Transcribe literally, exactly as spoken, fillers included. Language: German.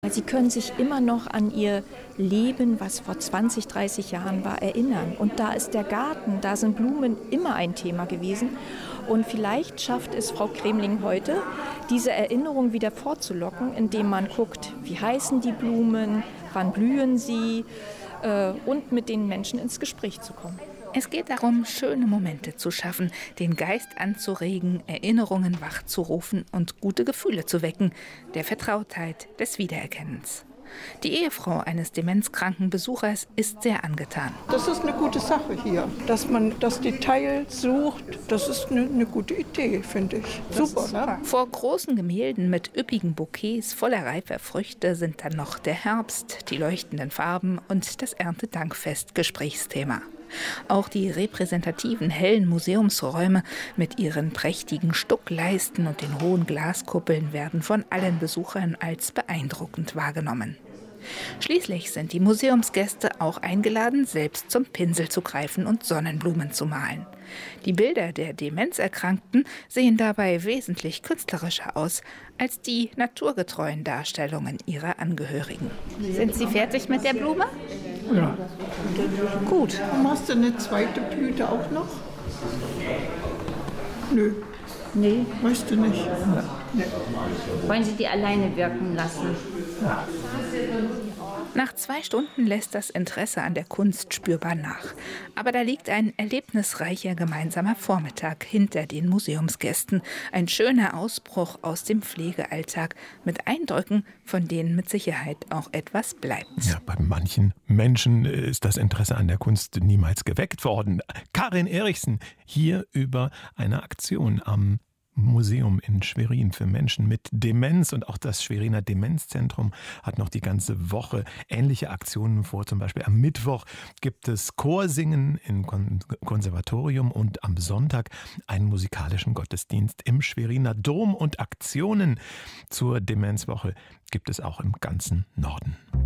Sie können sich immer noch an ihr Leben, was vor zwanzig, dreißig Jahren war, erinnern. Und da ist der Garten, da sind Blumen immer ein Thema gewesen. Und vielleicht schafft es Frau Kremling heute, diese Erinnerung wieder vorzulocken, indem man guckt, wie heißen die Blumen, wann blühen sie äh, und mit den Menschen ins Gespräch zu kommen. Es geht darum, schöne Momente zu schaffen, den Geist anzuregen, Erinnerungen wachzurufen und gute Gefühle zu wecken, der Vertrautheit, des Wiedererkennens. Die Ehefrau eines demenzkranken Besuchers ist sehr angetan. Das ist eine gute Sache hier, dass man das Detail sucht. Das ist eine, eine gute Idee, finde ich. Super, super. Ne? Vor großen Gemälden mit üppigen Bouquets voller reifer Früchte sind dann noch der Herbst, die leuchtenden Farben und das Erntedankfest Gesprächsthema. Auch die repräsentativen hellen Museumsräume mit ihren prächtigen Stuckleisten und den hohen Glaskuppeln werden von allen Besuchern als beeindruckend wahrgenommen. Schließlich sind die Museumsgäste auch eingeladen, selbst zum Pinsel zu greifen und Sonnenblumen zu malen. Die Bilder der Demenzerkrankten sehen dabei wesentlich künstlerischer aus als die naturgetreuen Darstellungen ihrer Angehörigen. Sind Sie fertig mit der Blume? Ja. Gut. Machst du eine zweite Blüte auch noch? Nö. Nee. Möchte nicht. Nee. Wollen Sie die alleine wirken lassen? Ja. Nach zwei Stunden lässt das Interesse an der Kunst spürbar nach. Aber da liegt ein erlebnisreicher gemeinsamer Vormittag hinter den Museumsgästen. Ein schöner Ausbruch aus dem Pflegealltag mit Eindrücken, von denen mit Sicherheit auch etwas bleibt. Ja, bei manchen Menschen ist das Interesse an der Kunst niemals geweckt worden. Karin Erichsen hier über eine Aktion am Museum in Schwerin für Menschen mit Demenz, und auch das Schweriner Demenzzentrum hat noch die ganze Woche ähnliche Aktionen vor. Zum Beispiel am Mittwoch gibt es Chorsingen im Konservatorium und am Sonntag einen musikalischen Gottesdienst im Schweriner Dom, und Aktionen zur Demenzwoche gibt es auch im ganzen Norden.